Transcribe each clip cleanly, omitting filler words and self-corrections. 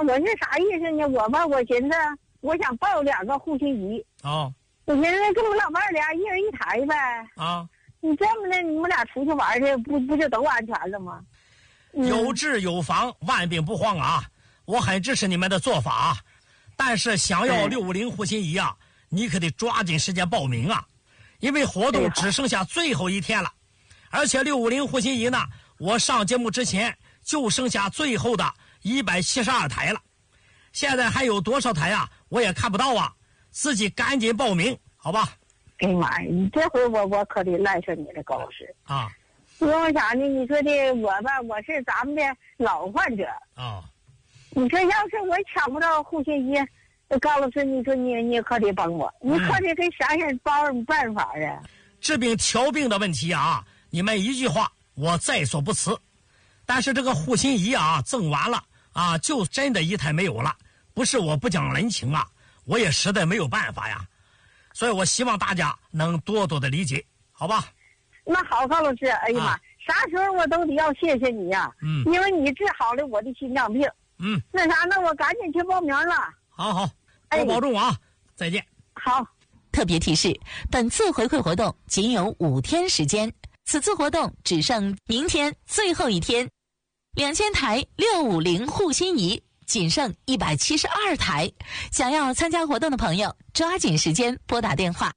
我是啥意思呢？我寻思我想报2个护心仪。 哦。 我寻思跟我老伴儿俩一人一台呗。 啊。 你这么的，你们俩出去玩去，不就都安全了吗？ 有治有防，万病不慌啊！我很支持你们的做法，但是想要650护心仪啊，你可得抓紧时间报名啊，因为活动只剩下最后一天了。而且650护心仪呢，我上节目之前就剩下最后的172台了，现在还有多少台啊？我也看不到啊，自己赶紧报名，好吧？ 哎呀妈呀，你这回我可得赖上你了，高老师啊！ 因为啥呢？你说的我吧，我是咱们的老患者啊。 你说要是我抢不到护心仪，高老师，你说你可得帮我，你可得给想想办法啊！ 治病调病的问题啊，你们一句话我在所不辞。但是这个护心仪啊，赠完了啊，就真的一台没有了。不是我不讲人情啊，我也实在没有办法呀。所以我希望大家能多多的理解，好吧？ 那好，高老师，哎呀妈，啥时候我都得要谢谢你呀！因为你治好了我的心脏病。那啥，那我赶紧去报名了。 好，多保重啊！再见。 好。 特别提示：本次回馈活动仅有5天时间，此次活动只剩明天最后一天。2000台650护心仪仅剩172台，想要参加活动的朋友，抓紧时间拨打电话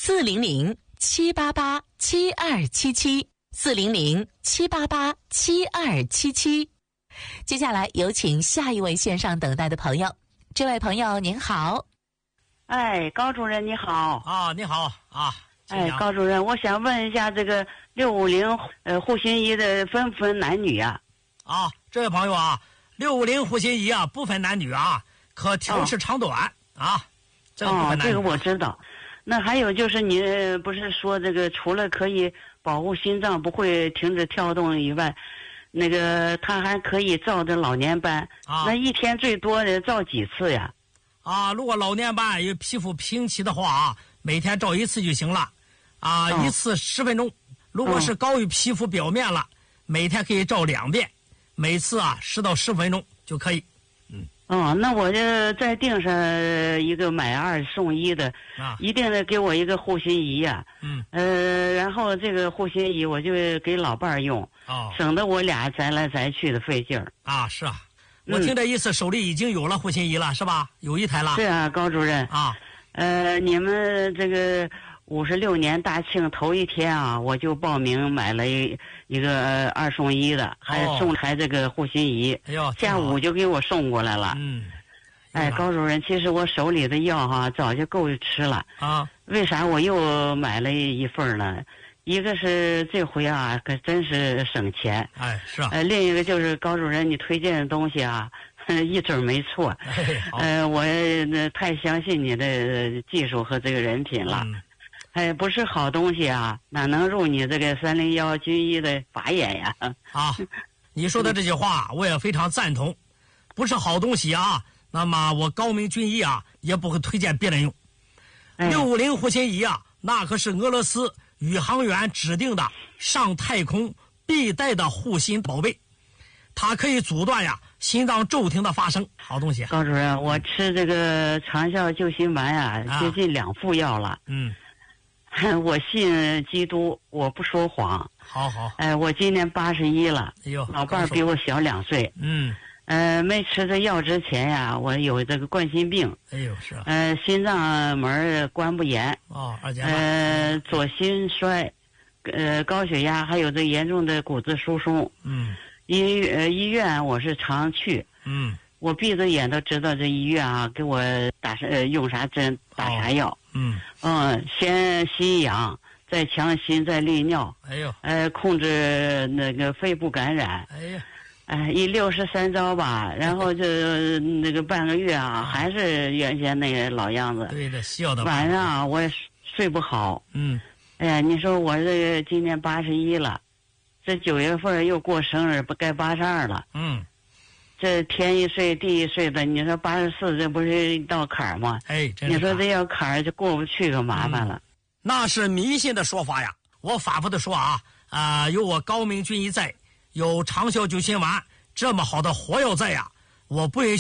400-788-7277，400-788-7277。接下来有请下一位线上等待的朋友。这位朋友您好。 哎，高主任你好。 啊，你好啊。 哎，高主任，我想问一下这个650护心仪的分不分男女啊？ 啊，这位朋友啊，650护心仪啊不分男女啊，可调试长短啊，这个不分男女。 这个我知道。那还有就是你不是说这个除了可以保护心脏不会停止跳动以外，那个它还可以照这老年斑啊？那一天最多的照几次呀？ 啊，如果老年斑有皮肤平齐的话啊，每天照1次就行了啊，1次10分钟。如果是高于皮肤表面了，每天可以照2遍，每次啊10到15分钟就可以。 那我就再订上一个买2送1的，一定得给我一个护心仪呀。然后这个护心仪我就给老伴儿用，省得我俩摘来摘去的费劲儿。 啊，是啊。我听这意思，手里已经有了护心仪了，是吧？有1台了。 是啊，高主任啊。 你们这个56年大庆头一天啊，我就报名买了一个2送1的，还送台这个护心仪。 哎呦， 下午就给我送过来了。哎，高主任，其实我手里的药哈早就够吃了啊。 为啥我又买了一份呢？一个是这回啊，可真是省钱。 哎，是啊。 另一个就是高主任你推荐的东西啊，一准没错。我太相信你的技术和这个人品了。不是好东西啊，哪能入你这个301军医的法眼呀？ 啊，你说的这句话我也非常赞同。不是好东西啊，那么我高明军医啊也不会推荐别人用。650护心仪啊，那可是俄罗斯宇航员指定的上太空必带的护心宝贝，它可以阻断心脏骤停的发生，好东西。 高主任，我吃这个长效救心丸接近2副药了。我信基督，我不说谎。 好。 我今年81了。 哎呦， 老伴儿比我小2岁。没吃这药之前呀，我有这个冠心病。 哎呦，是。 心脏门关不严。左心衰，高血压，还有这严重的骨质疏松。医院我是常去。我闭着眼都知道这医院啊，给我打用啥针，打啥药。先吸氧，再强心，再利尿。 哎呦。 控制那个肺部感染。 哎呀。 一63招吧，然后就那个半个月啊，还是原先那个老样子。 对的，笑的。 晚上啊，我也睡不好。哎呀，你说我这个今年81了，这9月份又过生日，不该82了。这天一岁地一岁的，你说84这不是一道坎儿吗？你说这要坎儿就过不去，可麻烦了。 那是迷信的说法呀。我反复的说有我高明军医在，有长效救心丸这么好的活药在呀，我不允许